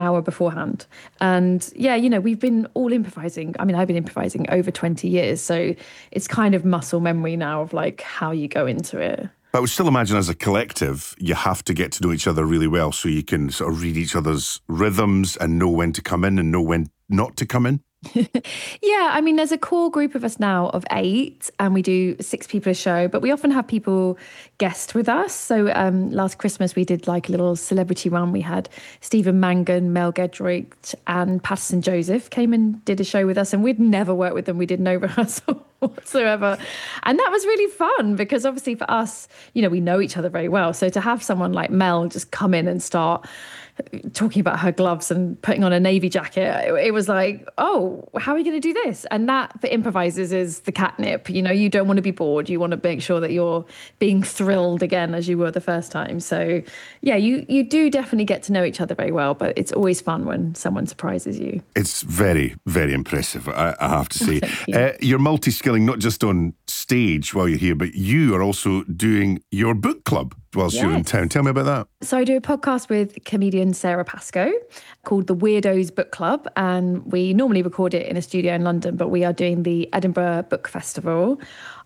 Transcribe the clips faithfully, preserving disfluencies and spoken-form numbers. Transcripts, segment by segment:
hour beforehand. And yeah, you know, we've been all improvising. I mean, I've been improvising over twenty years. So it's kind of muscle memory now of like how you go into it. But I would still imagine as a collective, you have to get to know each other really well so you can sort of read each other's rhythms and know when to come in and know when not to come in. Yeah, I mean, there's a core group of us now of eight, and we do six people a show, but we often have people guest with us. So um, last Christmas, we did like a little celebrity run. We had Stephen Mangan, Mel Gedrick, and Patterson Joseph came and did a show with us, and we'd never worked with them. We did no rehearsal whatsoever. And that was really fun because obviously for us, you know, we know each other very well. So to have someone like Mel just come in and start talking about her gloves and putting on a navy jacket, it, it was like, oh, how are we going to do this? And that for improvisers is the catnip. You know, you don't want to be bored. You want to make sure that you're being thrilled again as you were the first time. So yeah, you you do definitely get to know each other very well, but it's always fun when someone surprises you. It's very, very impressive, I, I have to say. You. Uh, you're multi-skilling not just on stage while you're here, but you are also doing your book club whilst Yes. you're in town. Tell me about that. So I do a podcast with comedian Sarah Pascoe called The Weirdos Book Club, and we normally record it in a studio in London, but we are doing the Edinburgh Book Festival.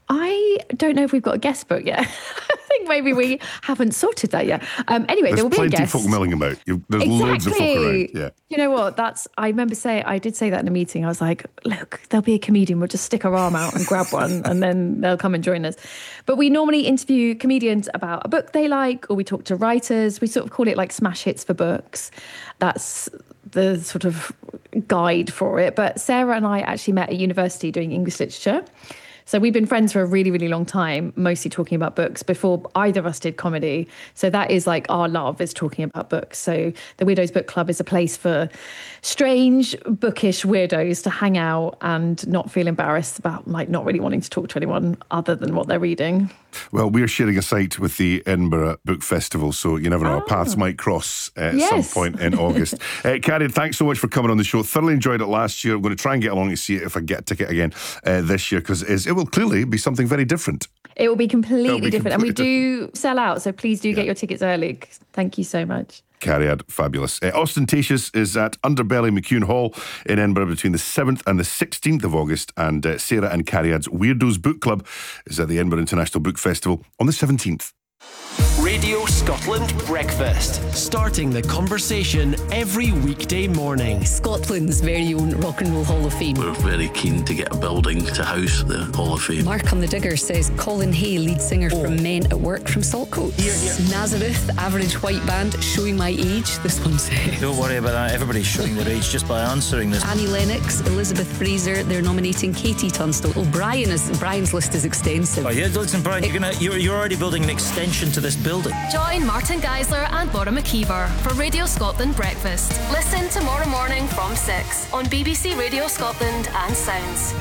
I don't know if we've got a guest book yet. I think maybe we haven't sorted that yet. Um, anyway, There's there will be a plenty of guest. folk milling about. You, there's Exactly. loads of folk around. Yeah. You know what? That's. I remember saying. I did say that in a meeting. I was like, "Look, there'll be a comedian. We'll just stick our arm out and grab one, and then they'll come and join us." But we normally interview comedians about a book they like, or we talk to writers. We sort of call it like smash hits for books. That's the sort of guide for it. But Sarah and I actually met at university doing English literature. So we've been friends for a really, really long time, mostly talking about books before either of us did comedy. So that is like our love, is talking about books. So the Weirdos Book Club is a place for strange, bookish weirdos to hang out and not feel embarrassed about like not really wanting to talk to anyone other than what they're reading. Well, we're sharing a site with the Edinburgh Book Festival, so you never know, Oh. our paths might cross uh, at Yes. some point in August. uh, Carrie, thanks so much for coming on the show. Thoroughly enjoyed it last year. I'm going to try and get along to see it if I get a ticket again uh, this year, because it will clearly be something very different. It will be completely It'll be different. And we completely do sell out, so please do get your tickets early. Thank you so much. Cariad, fabulous. Uh, Ostentatious is at Underbelly McCune Hall in Edinburgh between the seventh and the sixteenth of August, and uh, Sarah and Cariad's Weirdos Book Club is at the Edinburgh International Book Festival on the seventeenth. Radio Scotland Breakfast. Starting the conversation every weekday morning. Scotland's very own Rock and Roll Hall of Fame. We're very keen to get a building to house the Hall of Fame. Mark on the Digger says Colin Hay, lead singer oh. from Men at Work from Saltcoats. Here, here. Nazareth, Average White Band, showing my age, this one says. Don't worry about that, everybody's showing their age just by answering this. Annie Lennox, Elizabeth Fraser, they're nominating Katie Tunstall. Oh, Brian is, Brian's list is extensive. Oh yeah, listen Brian, you're, gonna, you're, you're already building an extension to this building. Join Martin Geisler and Laura McKeever for Radio Scotland Breakfast. Listen tomorrow morning from six on B B C Radio Scotland and Sounds.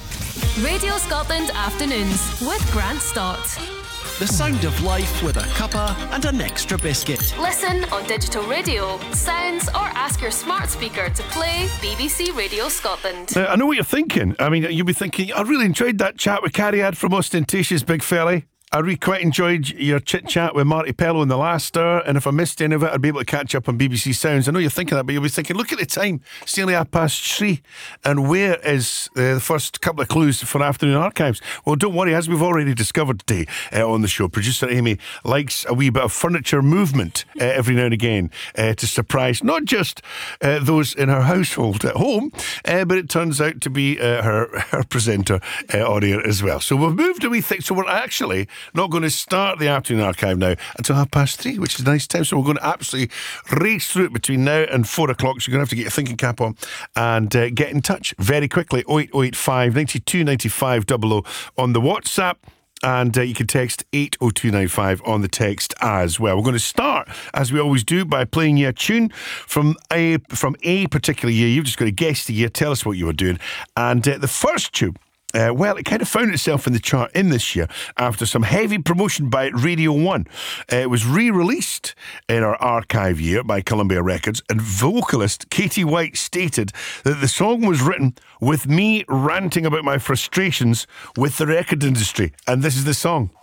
Radio Scotland Afternoons with Grant Stott. The sound of life with a cuppa and an extra biscuit. Listen on digital radio, Sounds, or ask your smart speaker to play B B C Radio Scotland. Now, I know what you're thinking. I mean, you'll be thinking, I really enjoyed that chat with Cariad from Ostentatious, big fella. I really quite enjoyed your chit-chat with Marty Pello in the last hour, and if I missed any of it, I'd be able to catch up on B B C Sounds. I know you're thinking that, but you'll be thinking, look at the time, it's nearly half past three, and where is uh, the first couple of clues for Afternoon Archives? Well, don't worry, as we've already discovered today uh, on the show, producer Amy likes a wee bit of furniture movement uh, every now and again uh, to surprise not just uh, those in her household at home, uh, but it turns out to be uh, her, her presenter uh, on air as well. So we've moved a wee thing, so we're actually not going to start the Afternoon Archive now until half past three, which is a nice time. So we're going to absolutely race through it between now and four o'clock. So you're going to have to get your thinking cap on and uh, get in touch very quickly. oh eight oh eight five, nine two nine five, double oh on the WhatsApp. And uh, you can text eight oh two nine five on the text as well. We're going to start, as we always do, by playing you a tune from a, from a particular year. You've just got to guess the year, tell us what you were doing. And uh, the first tune, Uh, well, it kind of found itself in the chart in this year after some heavy promotion by Radio one. Uh, it was re-released in our archive year by Columbia Records, and vocalist Katie White stated that the song was written with me ranting about my frustrations with the record industry. And this is the song.